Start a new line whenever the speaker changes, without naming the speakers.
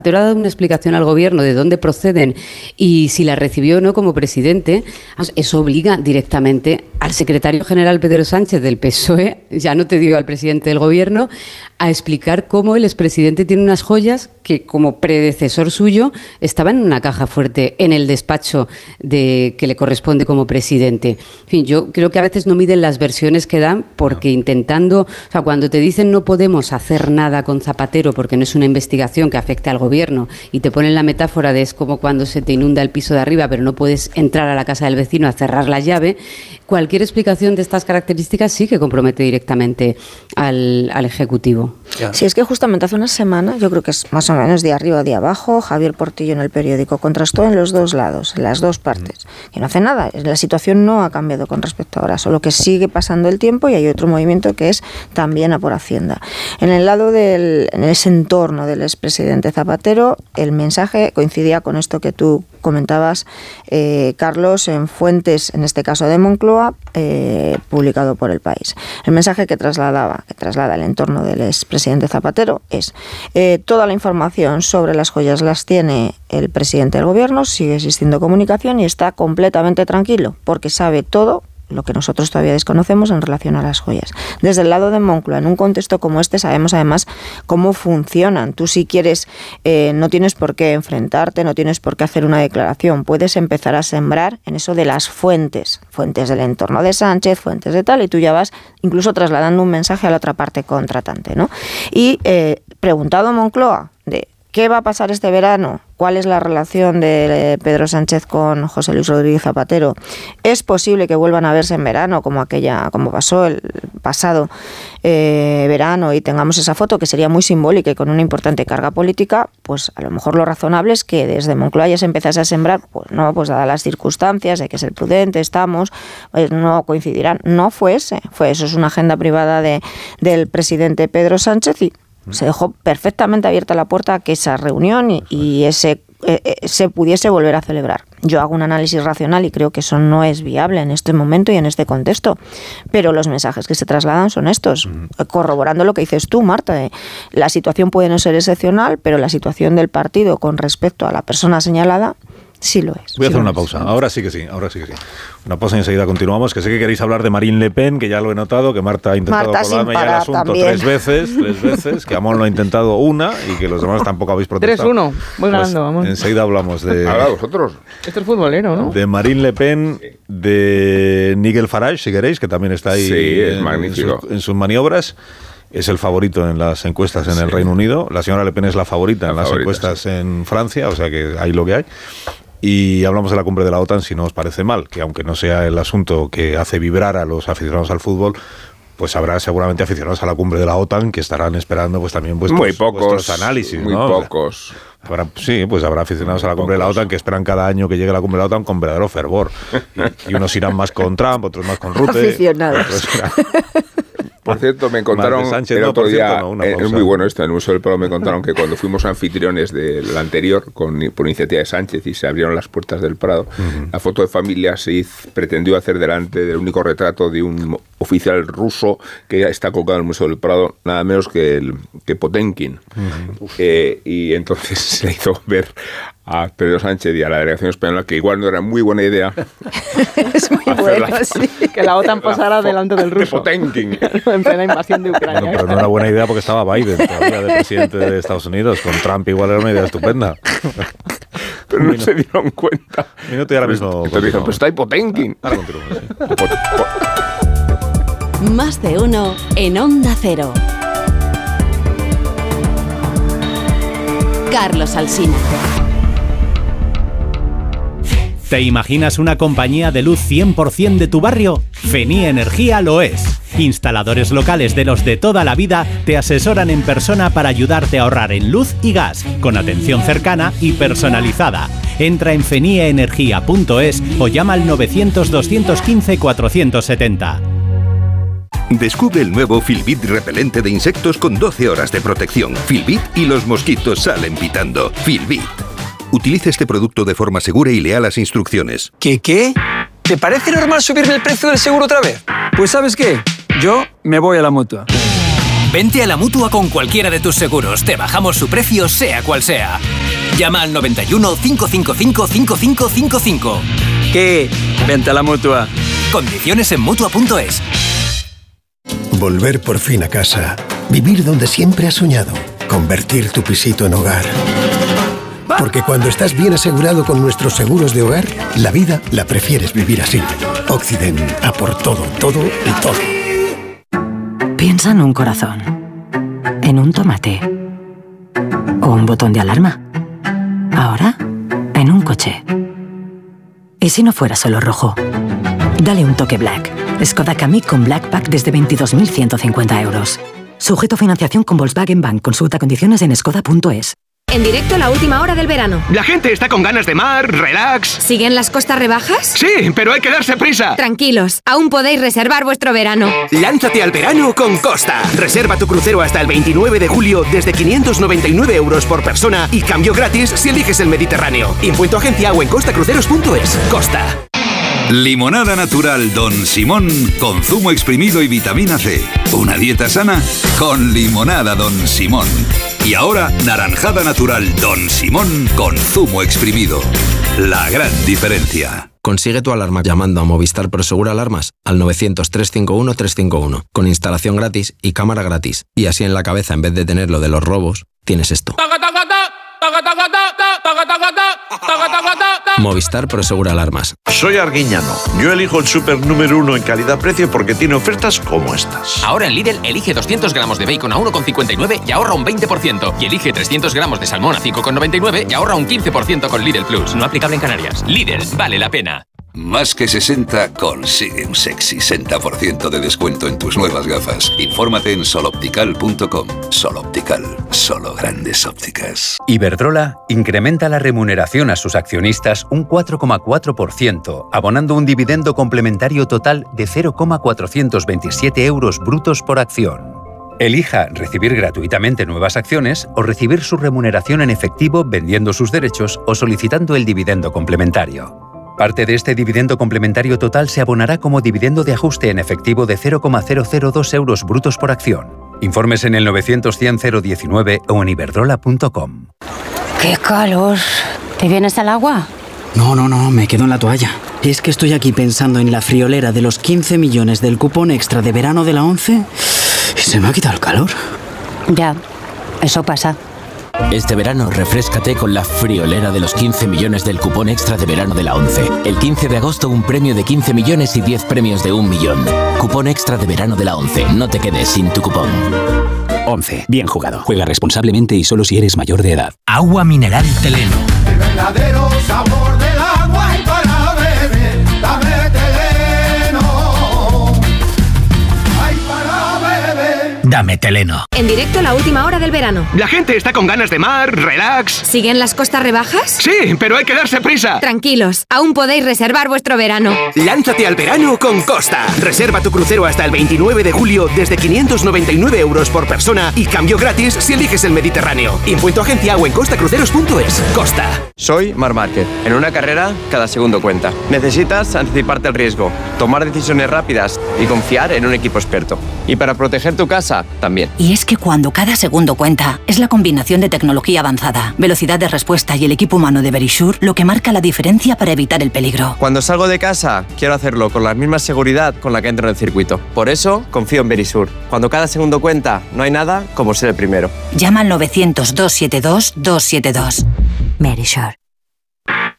Zapatero ha dado una explicación al gobierno de dónde proceden y si la recibió o no como presidente. Eso obliga directamente al secretario general Pedro Sánchez del PSOE, ya no te digo al presidente del gobierno, a explicar cómo el expresidente tiene unas joyas que como predecesor suyo estaban en una caja fuerte en el despacho que le corresponde como presidente. En fin, yo creo que a veces no miden las versiones que dan porque intentando, o sea, cuando te dicen no podemos hacer nada con Zapatero porque no es una investigación que afecte al gobierno y te ponen la metáfora de es como cuando se te inunda el piso de arriba pero no puedes entrar a la casa del vecino a cerrar la llave, cualquier explicación de estas características sí que compromete directamente al Ejecutivo.
Sí, es que justamente hace una semana, yo creo que es más o menos de arriba o de abajo, Javier Portillo en El Periódico contrastó en los dos lados, en las dos partes, que no hace nada, la situación no ha cambiado con respecto a ahora, solo que sigue pasando el tiempo y hay otro movimiento que es también a por Hacienda. En el lado en ese entorno del expresidente Zapatero, el mensaje coincidía con esto que tú comentabas, Carlos, en fuentes, en este caso de Moncloa, publicado por El País. El mensaje que traslada el entorno del expresidente Zapatero es toda la información sobre las joyas las tiene el presidente del gobierno, sigue existiendo comunicación y está completamente tranquilo porque sabe todo lo que nosotros todavía desconocemos en relación a las joyas. Desde el lado de Moncloa, en un contexto como este, sabemos además cómo funcionan. Tú si quieres, no tienes por qué enfrentarte, no tienes por qué hacer una declaración. Puedes empezar a sembrar en eso de las fuentes del entorno de Sánchez, fuentes de tal, y tú ya vas incluso trasladando un mensaje a la otra parte contratante, ¿no? Y preguntado a Moncloa de ¿qué va a pasar este verano? ¿Cuál es la relación de Pedro Sánchez con José Luis Rodríguez Zapatero? ¿Es posible que vuelvan a verse en verano como pasó el pasado verano y tengamos esa foto que sería muy simbólica y con una importante carga política? Pues a lo mejor lo razonable es que desde Moncloa ya se empezase a sembrar, pues no, pues dadas las circunstancias, hay que ser prudente, no coincidirán. No fue eso, es una agenda privada del presidente Pedro Sánchez y se dejó perfectamente abierta la puerta a que esa reunión y se pudiese volver a celebrar. Yo hago un análisis racional y creo que eso no es viable en este momento y en este contexto, pero los mensajes que se trasladan son estos, corroborando lo que dices tú, Marta. La situación puede no ser excepcional, pero la situación del partido con respecto a la persona señalada sí lo es.
Voy a hacer una pausa. Ahora sí que sí. Una pausa y enseguida continuamos. Que sé que queréis hablar de Marine Le Pen, que ya lo he notado, que Marta ha intentado colarme ya el asunto también. tres veces, que Amón lo ha intentado una y que los demás tampoco habéis protestado.
3-1. Voy ganando, vamos.
Enseguida hablamos de...
Ahora vosotros.
Esto es futbolero, ¿no?
De Marine Le Pen, de Nigel Farage, si queréis, que también está ahí
es magnífico.
En sus maniobras. Es el favorito en las encuestas en el Reino Unido. La señora Le Pen es la favorita en las encuestas en Francia, o sea que hay lo que hay. Y hablamos de la cumbre de la OTAN, si no os parece mal, que aunque no sea el asunto que hace vibrar a los aficionados al fútbol, pues habrá seguramente aficionados a la cumbre de la OTAN que estarán esperando pues también vuestros análisis.
Muy
¿no?
pocos.
Habrá aficionados a la cumbre de la OTAN que esperan cada año que llegue la cumbre de la OTAN con verdadero fervor. Y unos irán más con Trump, otros más con Rutte.
Aficionados.
Por cierto, me contaron
Sánchez,
el otro día,
es
muy bueno esto, en el Museo del Prado me contaron que cuando fuimos anfitriones del anterior, por iniciativa de Sánchez, y se abrieron las puertas del Prado, la foto de familia se pretendió hacer delante del único retrato de un oficial ruso que ya está colgado en el Museo del Prado, nada menos que Potenkin. Y entonces se le hizo ver a Pedro Sánchez y a la delegación española que igual no era muy buena idea.
Es muy bueno, sí.
Que la OTAN pasara delante del ruso.
Potenkin.
En plena invasión de Ucrania.
Bueno, pero no era buena idea porque estaba Biden todavía de presidente de Estados Unidos. Con Trump igual era una idea estupenda.
Pero no se dieron cuenta.
Minuto y ahora mismo.
Entonces dijeron, pues está ahí Potenkin.
Ahora continuamos.
Más de uno en Onda Cero. Carlos Alsina.
¿Te imaginas una compañía de luz 100% de tu barrio? Fenie Energía lo es. Instaladores locales de los de toda la vida te asesoran en persona para ayudarte a ahorrar en luz y gas, con atención cercana y personalizada. Entra en fenieenergia.es o llama al 900-215-470.
Descubre el nuevo Filbit repelente de insectos con 12 horas de protección. Filbit y los mosquitos salen pitando. Filbit. Utilice este producto de forma segura y lea las instrucciones.
¿Qué? ¿Te parece normal subirme el precio del seguro otra vez? Pues ¿sabes qué? Yo me voy a la Mutua.
Vente a la Mutua con cualquiera de tus seguros. Te bajamos su precio, sea cual sea. Llama al 91 555 5555.
¿Qué? Vente a la Mutua.
Condiciones en Mutua.es.
Volver por fin a casa. Vivir donde siempre has soñado. Convertir tu pisito en hogar. Porque cuando estás bien asegurado con nuestros seguros de hogar, la vida la prefieres vivir así. Occident, a por todo, todo y todo.
Piensa en un corazón, en un tomate o un botón de alarma. Ahora, en un coche. ¿Y si no fuera solo rojo? Dale un toque Black. Skoda Kamiq con Black Pack desde 22.150 euros. Sujeto a financiación con Volkswagen Bank. Consulta condiciones en skoda.es.
En directo, la última hora del verano.
La gente está con ganas de mar, relax.
¿Siguen las costas rebajas?
Sí, pero hay que darse prisa.
Tranquilos, aún podéis reservar vuestro verano.
Lánzate al verano con Costa. Reserva tu crucero hasta el 29 de julio desde 599 euros por persona y cambio gratis si eliges el Mediterráneo. Info en tu agencia o en costacruceros.es. Costa.
Limonada natural Don Simón con zumo exprimido y vitamina C. Una dieta sana con limonada Don Simón. Y ahora, naranjada natural Don Simón con zumo exprimido. La gran diferencia.
Consigue tu alarma llamando a Movistar Prosegur Alarmas al 900-351-351 con instalación gratis y cámara gratis. Y así en la cabeza, en vez de tener lo de los robos, tienes esto. Movistar Prosegur Alarmas.
Soy Arguiñano. Yo elijo el súper número 1 en calidad-precio porque tiene ofertas como estas.
Ahora en Lidl, elige 200 gramos de bacon a 1,59 y ahorra un 20%. Y elige 300 gramos de salmón a 5,99 y ahorra un 15% con Lidl Plus. No aplicable en Canarias. Lidl, vale la pena.
Más que 60 consigue un sexy 60% de descuento en tus nuevas gafas. Infórmate en soloptical.com. Soloptical, solo grandes ópticas.
Iberdrola incrementa la remuneración a sus accionistas un 4,4%, abonando un dividendo complementario total de 0,427 euros brutos por acción. Elija recibir gratuitamente nuevas acciones o recibir su remuneración en efectivo vendiendo sus derechos o solicitando el dividendo complementario. Parte de este dividendo complementario total se abonará como dividendo de ajuste en efectivo de 0,002 euros brutos por acción. Informes en el 900-100-019 o en iberdrola.com.
¡Qué calor! ¿Te vienes al agua?
No, me quedo en la toalla. Es que estoy aquí pensando en la friolera de los 15 millones del cupón extra de verano de la ONCE y se me ha quitado el calor.
Ya, eso pasa.
Este verano, refréscate con la friolera de los 15 millones del cupón extra de verano de la ONCE. El 15 de agosto, un premio de 15 millones y 10 premios de 1 millón. Cupón extra de verano de la ONCE. No te quedes sin tu cupón.
ONCE. Bien jugado. Juega responsablemente y solo si eres mayor de edad.
Agua mineral Teleno.
El verdadero sabor del agua y para beber, dame Teleno. Ay, para beber.
Dame Teleno.
En directo, la última hora del verano.
La gente está con ganas de mar, relax.
¿Siguen las costas rebajas?
Sí, pero hay que darse prisa.
Tranquilos, aún podéis reservar vuestro verano.
Lánzate al verano con Costa. Reserva tu crucero hasta el 29 de julio desde 599 euros por persona y cambio gratis si eliges el Mediterráneo. Info en tu agencia o en costacruceros.es. Costa.
Soy Marc Márquez. En una carrera, cada segundo cuenta. Necesitas anticiparte al riesgo, tomar decisiones rápidas y confiar en un equipo experto. Y para proteger tu casa, también.
Y es que cuando cada segundo cuenta, es la combinación de tecnología avanzada, velocidad de respuesta y el equipo humano de Verisure lo que marca la diferencia para evitar el peligro.
Cuando salgo de casa, quiero hacerlo con la misma seguridad con la que entro en el circuito. Por eso, confío en Verisure. Cuando cada segundo cuenta, no hay nada como ser el primero.
Llama al 900-272-272. Verisure.